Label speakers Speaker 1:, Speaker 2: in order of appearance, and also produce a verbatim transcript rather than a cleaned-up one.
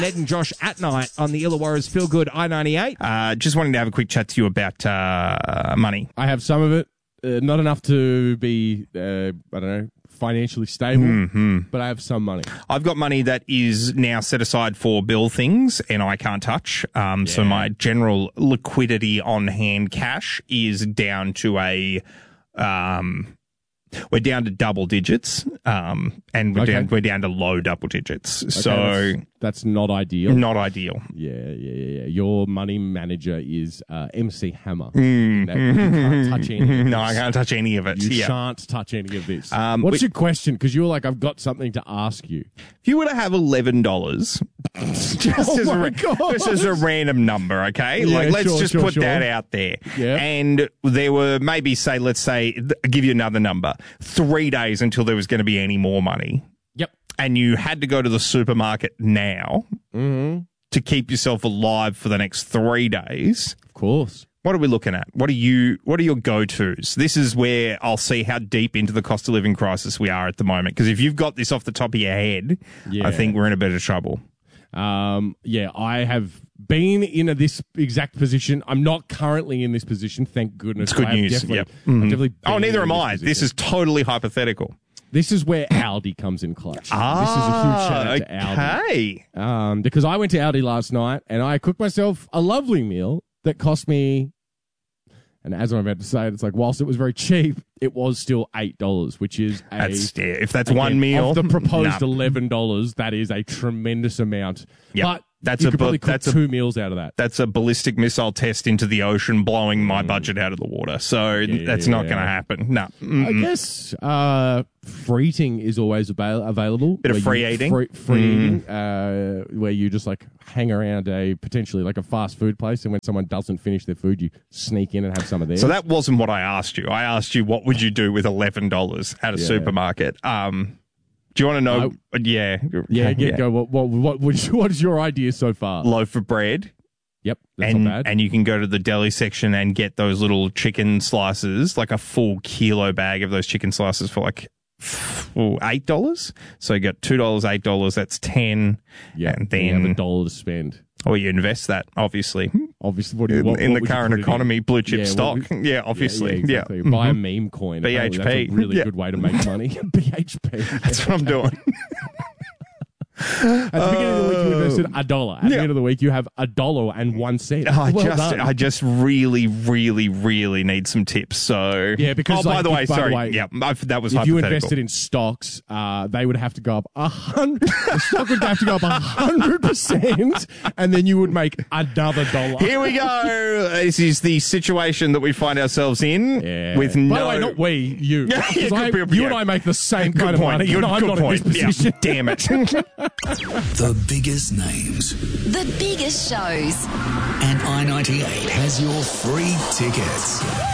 Speaker 1: Ned and Josh at night on the Illawarra's Feel Good I ninety-eight.
Speaker 2: Uh, just wanting to have a quick chat to you about uh, money.
Speaker 1: I have some of it, uh, not enough to be, uh, I don't know, financially stable,
Speaker 2: mm-hmm.
Speaker 1: but I have some money.
Speaker 2: I've got money that is now set aside for bill things and I can't touch. Um, yeah. So my general liquidity on hand cash is down to a... Um, we're down to double digits, um, and we're, okay. down, we're down to low double digits. Okay, so
Speaker 1: that's, that's not ideal.
Speaker 2: Not ideal.
Speaker 1: Yeah, yeah, yeah. yeah. Your money manager is uh, M C Hammer.
Speaker 2: Mm.
Speaker 1: That, you can't touch any of this.
Speaker 2: No, I can't touch any of it.
Speaker 1: You
Speaker 2: yeah.
Speaker 1: shan't touch any of this.
Speaker 2: Um,
Speaker 1: What's
Speaker 2: we,
Speaker 1: your question? Because you were like, I've got something to ask you.
Speaker 2: If you were to have eleven dollars, just,
Speaker 1: oh
Speaker 2: as
Speaker 1: my
Speaker 2: a,
Speaker 1: God.
Speaker 2: just as a random number, okay?
Speaker 1: Yeah,
Speaker 2: like, let's
Speaker 1: sure,
Speaker 2: just
Speaker 1: sure,
Speaker 2: put
Speaker 1: sure.
Speaker 2: that out there.
Speaker 1: Yeah.
Speaker 2: And there were maybe, say, let's say, th- give you another number, three days until there was going to be any more money.
Speaker 1: Yep.
Speaker 2: And you had to go to the supermarket now
Speaker 1: mm-hmm.
Speaker 2: to keep yourself alive for the next three days.
Speaker 1: Of course.
Speaker 2: What are we looking at? What are you? What are your go-tos? This is where I'll see how deep into the cost of living crisis we are at the moment. Because if you've got this off the top of your head, yeah. I think we're in a bit of trouble.
Speaker 1: Um, yeah, I have been in a, this exact position. I'm not currently in this position, thank goodness.
Speaker 2: It's good
Speaker 1: I
Speaker 2: news.
Speaker 1: Definitely,
Speaker 2: yep. mm-hmm.
Speaker 1: definitely
Speaker 2: oh, neither am
Speaker 1: this
Speaker 2: I.
Speaker 1: Position.
Speaker 2: This is totally hypothetical.
Speaker 1: This is where Aldi comes in clutch.
Speaker 2: Ah,
Speaker 1: this is a huge shout out to Aldi.
Speaker 2: Okay.
Speaker 1: Um, because I went to Aldi last night and I cooked myself a lovely meal that cost me, and as I'm about to say it, it's like, whilst it was very cheap, it was still eight dollars, which is a...
Speaker 2: That's, yeah, if that's
Speaker 1: again,
Speaker 2: one meal...
Speaker 1: Of the proposed
Speaker 2: nah.
Speaker 1: eleven dollars, that is a tremendous amount.
Speaker 2: Yep.
Speaker 1: But
Speaker 2: that's
Speaker 1: you
Speaker 2: a,
Speaker 1: could probably cook
Speaker 2: that's
Speaker 1: two
Speaker 2: a,
Speaker 1: meals out of that.
Speaker 2: That's a ballistic missile test into the ocean, blowing my mm. budget out of the water. So yeah, that's yeah, not yeah. going to happen. No. Mm-mm.
Speaker 1: I guess uh, free eating is always avail- available.
Speaker 2: Bit of free eating.
Speaker 1: Free, free
Speaker 2: mm.
Speaker 1: eating, uh, where you just like hang around a potentially like a fast food place, and when someone doesn't finish their food, you sneak in and have some of theirs.
Speaker 2: So that wasn't what I asked you. I asked you, what would you do with eleven dollars at a yeah. supermarket? Um, do you want to know?
Speaker 1: I,
Speaker 2: yeah.
Speaker 1: Yeah, yeah, yeah. Go. What, what, what, what is your idea so far?
Speaker 2: Loaf of bread.
Speaker 1: Yep, that's
Speaker 2: and,
Speaker 1: not bad.
Speaker 2: And you can go to the deli section and get those little chicken slices, like a full kilo bag of those chicken slices for like oh, eight dollars. So you got two dollars, eight dollars, that's ten.
Speaker 1: Yeah,
Speaker 2: and then
Speaker 1: you have a dollar to spend.
Speaker 2: Or you invest that, obviously.
Speaker 1: Obviously, what do you,
Speaker 2: in,
Speaker 1: what,
Speaker 2: in
Speaker 1: what
Speaker 2: the current economy,
Speaker 1: in?
Speaker 2: blue chip
Speaker 1: yeah,
Speaker 2: stock.
Speaker 1: We,
Speaker 2: yeah, obviously.
Speaker 1: Yeah, yeah, exactly.
Speaker 2: Yeah.
Speaker 1: Buy
Speaker 2: mm-hmm.
Speaker 1: a meme coin.
Speaker 2: B H P.
Speaker 1: That's a really
Speaker 2: yeah.
Speaker 1: good way to make money. B H P.
Speaker 2: That's what I'm doing.
Speaker 1: At the beginning of the week, you invested a dollar. At
Speaker 2: yeah.
Speaker 1: the end of the week, you have a dollar and one cent.
Speaker 2: Oh, I
Speaker 1: well
Speaker 2: just,
Speaker 1: done.
Speaker 2: I just really, really, really need some tips. So
Speaker 1: yeah, because
Speaker 2: oh,
Speaker 1: like,
Speaker 2: by the way,
Speaker 1: by
Speaker 2: sorry,
Speaker 1: the way,
Speaker 2: yeah, that was
Speaker 1: if you
Speaker 2: hypothetical.
Speaker 1: invested in stocks, uh, they would have to go up a hundred. The stock would have to go up a hundred percent, and then you would make another dollar.
Speaker 2: Here we go. This is the situation that we find ourselves in.
Speaker 1: Yeah.
Speaker 2: With
Speaker 1: by
Speaker 2: no,
Speaker 1: the way, not we, you.
Speaker 2: Yeah, yeah,
Speaker 1: I,
Speaker 2: good,
Speaker 1: you
Speaker 2: yeah.
Speaker 1: and I make the same
Speaker 2: good
Speaker 1: kind
Speaker 2: point.
Speaker 1: of money.
Speaker 2: Good,
Speaker 1: and I'm
Speaker 2: good
Speaker 1: not
Speaker 2: point.
Speaker 1: in this position.
Speaker 2: Yeah. Damn it.
Speaker 3: The biggest names.
Speaker 4: The biggest shows.
Speaker 3: And I ninety-eight has your free tickets.